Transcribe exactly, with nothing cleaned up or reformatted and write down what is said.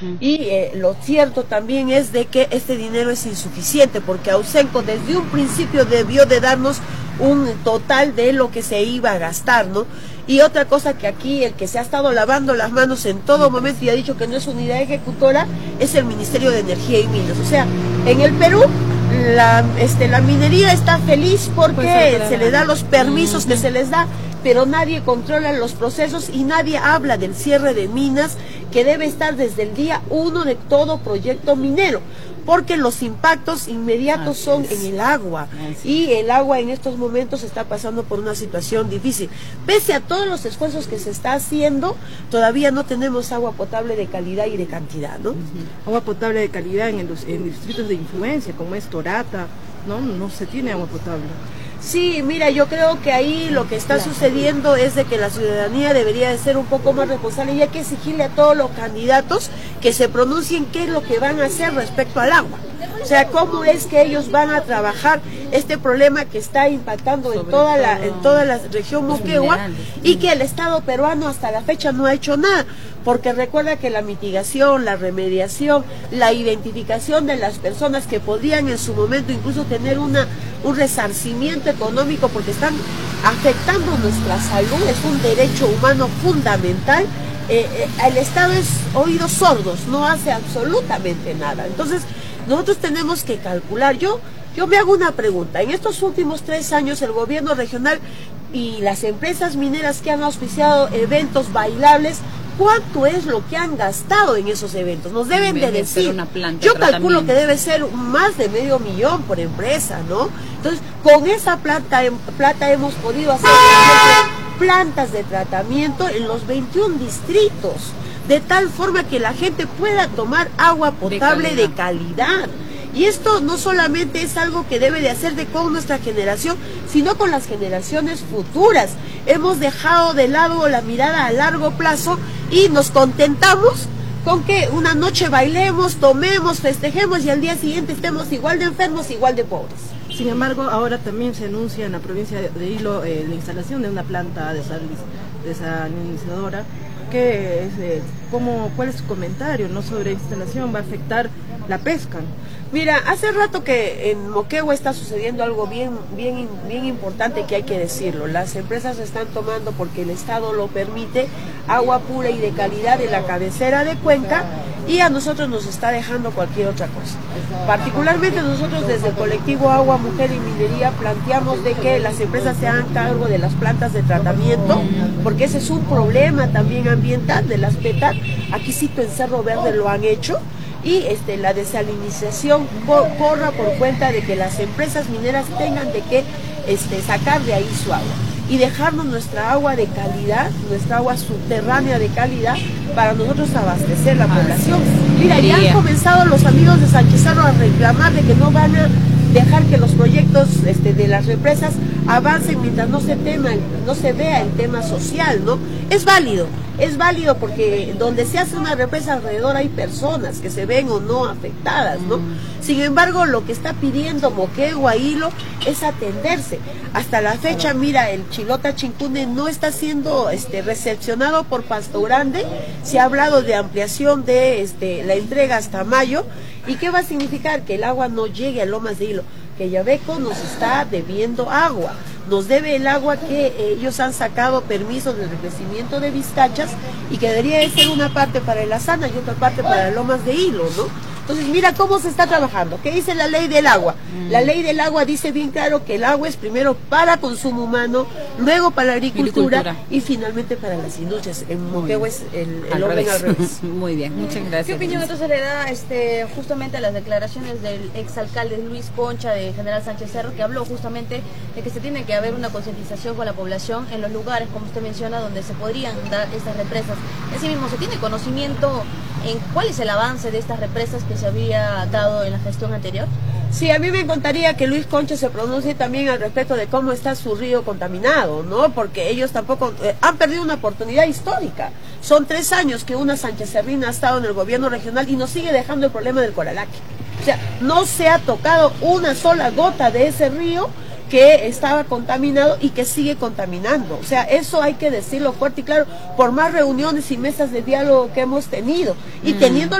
Uh-huh. Y eh, lo cierto también es de que este dinero es insuficiente, porque Ausenco desde un principio debió de darnos un total de lo que se iba a gastar, ¿no? Y otra cosa que aquí el que se ha estado lavando las manos en todo momento y ha dicho que no es unidad ejecutora es el Ministerio de Energía y Minas. O sea, en el Perú la, este, la minería está feliz porque pues se le da los permisos que se les da, pero nadie controla los procesos y nadie habla del cierre de minas que debe estar desde el día uno de todo proyecto minero, porque los impactos inmediatos Así son es. en el agua, Así y el agua en estos momentos está pasando por una situación difícil. Pese a todos los esfuerzos que se está haciendo, todavía no tenemos agua potable de calidad y de cantidad, ¿no? Uh-huh. Agua potable de calidad en, los, en distritos de influencia, como es Torata, ¿no? No se tiene agua potable. Sí, mira, yo creo que ahí lo que está sucediendo es de que la ciudadanía debería de ser un poco más responsable y hay que exigirle a todos los candidatos que se pronuncien qué es lo que van a hacer respecto al agua. O sea, cómo es que ellos van a trabajar este problema que está impactando en toda la en toda la región Moquegua y que el Estado peruano hasta la fecha no ha hecho nada. Porque recuerda que la mitigación, la remediación, la identificación de las personas que podían en su momento incluso tener una un resarcimiento económico porque están afectando nuestra salud, es un derecho humano fundamental. Eh, eh, el Estado es oídos sordos, no hace absolutamente nada. Entonces, nosotros tenemos que calcular. Yo, yo me hago una pregunta. En estos últimos tres años, el gobierno regional y las empresas mineras que han auspiciado eventos bailables, ¿cuánto es lo que han gastado en esos eventos? Nos deben de decir. Una planta Yo calculo que debe ser más de medio millón por empresa, ¿no? Entonces, con esa plata, plata hemos podido hacer plantas de tratamiento en los veintiún distritos, de tal forma que la gente pueda tomar agua potable de calidad. De calidad. Y esto no solamente es algo que debe de hacer de con nuestra generación, sino con las generaciones futuras. Hemos dejado de lado la mirada a largo plazo y nos contentamos con que una noche bailemos, tomemos, festejemos y al día siguiente estemos igual de enfermos, igual de pobres. Sin embargo, ahora también se anuncia en la provincia de Hilo eh, la instalación de una planta desalinizadora. ¿Qué es, eh, cómo, ¿Cuál es su comentario, no, sobre esta instalación? ¿Va a afectar la pesca? Mira, hace rato que en Moquegua está sucediendo algo bien, bien, bien importante que hay que decirlo. Las empresas están tomando, porque el Estado lo permite, agua pura y de calidad de la cabecera de Cuenca, y a nosotros nos está dejando cualquier otra cosa. Particularmente nosotros desde el colectivo Agua, Mujer y Minería planteamos de que las empresas se hagan cargo de las plantas de tratamiento, porque ese es un problema también ambiental de las P E T A. Aquí cito en Cerro Verde lo han hecho. Y este, la desalinización corra por cuenta de que las empresas mineras tengan de que este, sacar de ahí su agua y dejarnos nuestra agua de calidad, nuestra agua subterránea de calidad, para nosotros abastecer la población. Mira, ya han comenzado los amigos de Sánchez Cerro a reclamar de que no van a dejar que los proyectos este, de las represas avancen mientras no se tema, no se vea el tema social, ¿no? Es válido, es válido porque donde se hace una represa alrededor hay personas que se ven o no afectadas, ¿no? Mm. Sin embargo, lo que está pidiendo Moquegua, Hilo, es atenderse. Hasta la fecha, mira, el Chilota Chincune no está siendo este, recepcionado por Pasto Grande. Se ha hablado de ampliación de este, la entrega hasta mayo. ¿Y qué va a significar? Que el agua no llegue a Lomas de Hilo, que Yabeco nos está debiendo agua, nos debe el agua que ellos han sacado permisos de crecimiento de Vizcachas y que debería de ser una parte para el Asana y otra parte para Lomas de Hilo, ¿no? Entonces mira cómo se está trabajando. ¿Qué dice la ley del agua? Mm. La ley del agua dice bien claro que el agua es primero para consumo humano, luego para la agricultura, agricultura. y finalmente para las industrias. En Moquegua es el, el orden al revés. Muy bien, muchas gracias. ¿Qué opinión entonces le da este, justamente a las declaraciones del exalcalde Luis Concha de General Sánchez Cerro, que habló justamente de que se tiene que haber una concientización con la población en los lugares, como usted menciona, donde se podrían dar estas represas? Asimismo, ¿se tiene conocimiento en cuál es el avance de estas represas que se había dado en la gestión anterior? Sí, a mí me encantaría que Luis Concha se pronuncie también al respecto de cómo está su río contaminado, ¿no? Porque ellos tampoco eh, han perdido una oportunidad histórica. Son tres años que una Sánchez Cerrina ha estado en el gobierno regional y nos sigue dejando el problema del Coralaque. O sea, no se ha tocado una sola gota de ese río que estaba contaminado y que sigue contaminando. O sea, eso hay que decirlo fuerte y claro, por más reuniones y mesas de diálogo que hemos tenido. Y mm. teniendo